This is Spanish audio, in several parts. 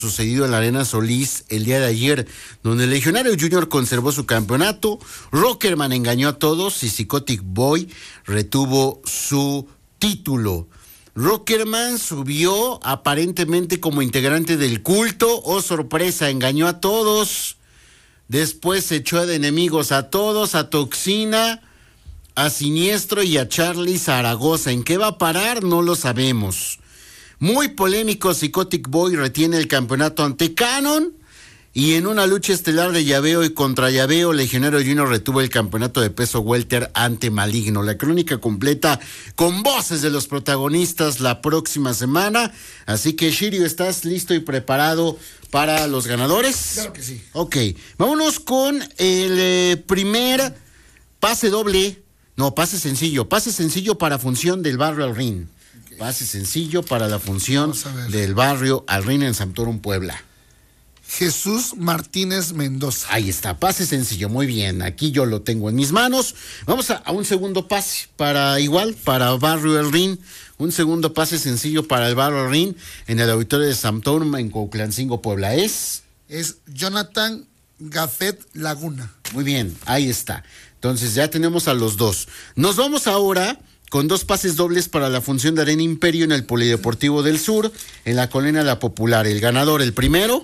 sucedido en la Arena Solís el día de ayer, donde el Legionario Junior conservó su campeonato, Rockerman engañó a todos y Psychotic Boy retuvo su título. Rockerman subió aparentemente como integrante del culto, oh sorpresa, engañó a todos, después se echó de enemigos a todos, a Toxina, a Siniestro y a Charlie Zaragoza. ¿En qué va a parar? No lo sabemos. Muy polémico, Psychotic Boy retiene el campeonato ante Canon, y en una lucha estelar de llaveo y contra llaveo, Legionario Junior retuvo el campeonato de peso welter ante Maligno. La crónica completa con voces de los protagonistas la próxima semana. Así que, Shirio, ¿estás listo y preparado para los ganadores? Claro que sí. Ok, vámonos con el primer pase sencillo para función del barrio al ring. Pase sencillo para la función del barrio al ring en Santorum, Puebla. Jesús Martínez Mendoza. Ahí está, pase sencillo, muy bien. Aquí yo lo tengo en mis manos. Vamos a un segundo pase para barrio al ring. Un segundo pase sencillo para el barrio al ring en el auditorio de Santorum en Cuautlancingo, Puebla. Es Jonathan Gafet Laguna. Muy bien, ahí está. Entonces ya tenemos a los dos. Nos vamos ahora con dos pases dobles para la función de Arena Imperio en el Polideportivo del Sur, en la Colonia La Popular. El ganador, el primero,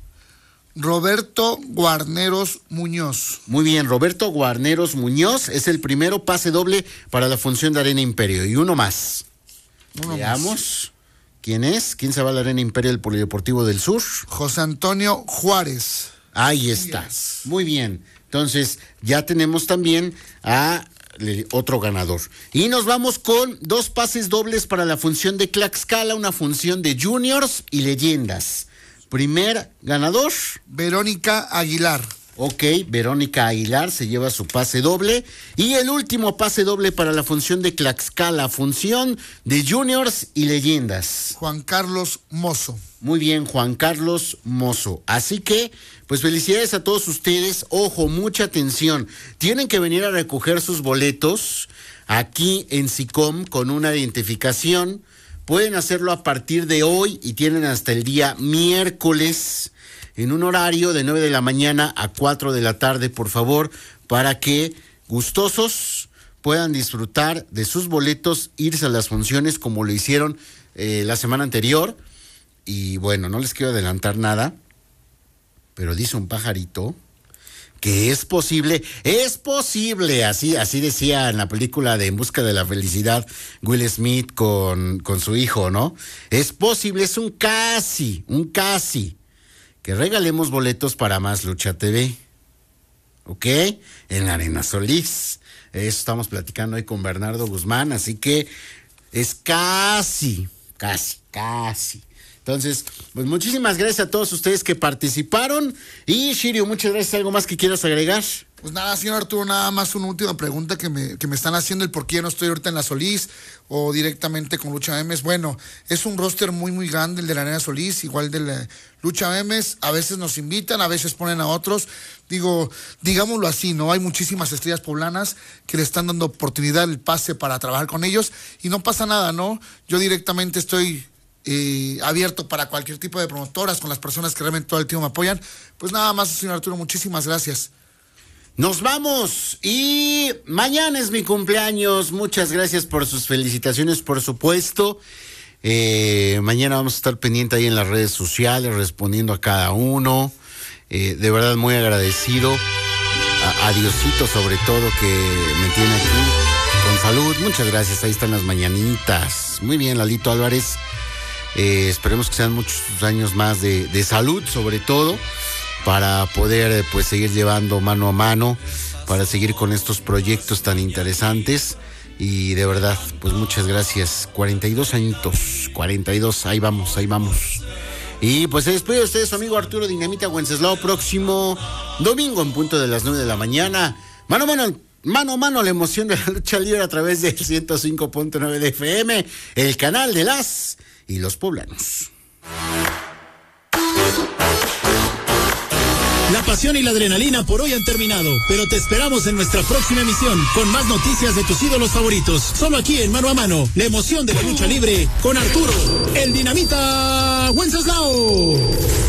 Roberto Guarneros Muñoz. Muy bien, Roberto Guarneros Muñoz es el primero pase doble para la función de Arena Imperio. Y uno más. Veamos. ¿Quién es? ¿Quién se va a la Arena Imperio del Polideportivo del Sur? José Antonio Juárez. Ahí está. Yes. Muy bien. Entonces, ya tenemos también a otro ganador. Y nos vamos con dos pases dobles para la función de Tlaxcala, una función de juniors y leyendas. Primer ganador, Verónica Aguilar. Ok, Verónica Aguilar se lleva su pase doble. Y el último pase doble para la función de Tlaxcala, función de juniors y leyendas. Juan Carlos Mozo. Muy bien, Juan Carlos Mozo. Así que, pues felicidades a todos ustedes. Ojo, mucha atención. Tienen que venir a recoger sus boletos aquí en SICOM con una identificación. Pueden hacerlo a partir de hoy y tienen hasta el día miércoles en un horario de 9 de la mañana a 4 de la tarde, por favor, para que gustosos puedan disfrutar de sus boletos, irse a las funciones como lo hicieron la semana anterior. Y bueno, no les quiero adelantar nada, pero dice un pajarito que es posible, así decía en la película de En Busca de la Felicidad Will Smith con su hijo, ¿no? Es posible, es un casi, que regalemos boletos para Más Lucha TV, ¿ok? En la Arena Solís. Eso estamos platicando hoy con Bernardo Guzmán, así que es casi. Entonces, pues muchísimas gracias a todos ustedes que participaron. Y Shirio, muchas gracias. ¿Algo más que quieras agregar? Pues nada, señor Arturo, nada más una última pregunta que me están haciendo, el por qué no estoy ahorita en la Solís o directamente con Lucha Memes. Bueno, es un roster muy, muy grande el de la Arena Solís, igual de la Lucha Memes. A veces nos invitan, a veces ponen a otros. Digámoslo así, ¿no? Hay muchísimas estrellas poblanas que le están dando oportunidad, el pase para trabajar con ellos. Y no pasa nada, ¿no? Yo directamente estoy abierto para cualquier tipo de promotoras, con las personas que realmente todo el tiempo me apoyan. Pues nada más, señor Arturo, muchísimas gracias. Nos vamos y mañana es mi cumpleaños. Muchas gracias por sus felicitaciones, por supuesto. Mañana vamos a estar pendiente ahí en las redes sociales, respondiendo a cada uno. De verdad muy agradecido a Diosito, sobre todo, que me tiene aquí con salud. Muchas gracias, ahí están las mañanitas. Muy bien, Lalito Álvarez. Esperemos que sean muchos años más de salud, sobre todo, para poder pues seguir llevando mano a mano, para seguir con estos proyectos tan interesantes. Y de verdad, pues muchas gracias. 42 añitos, 42, ahí vamos. Y pues se despide de ustedes su amigo Arturo Dinamita Wenceslao, próximo domingo en punto de las 9 de la mañana. Mano a mano, la emoción de la lucha libre a través del 105.9 de FM, el canal de las y los poblanos. La pasión y la adrenalina por hoy han terminado, pero te esperamos en nuestra próxima emisión con más noticias de tus ídolos favoritos. Solo aquí en Mano a Mano, la emoción de la lucha libre con Arturo, el Dinamita Wenceslao.